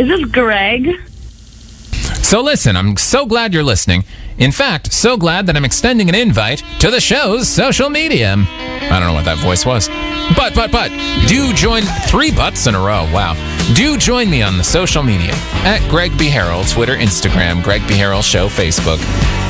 Is this Greg? So listen, I'm so glad you're listening. In fact, so glad that I'm extending an invite to the show's social media. I don't know what that voice was. But, do join 3 butts in a row. Wow. Do join me on the social media at Greg B. Harrell, Twitter, Instagram, Greg B. Harrell Show, Facebook.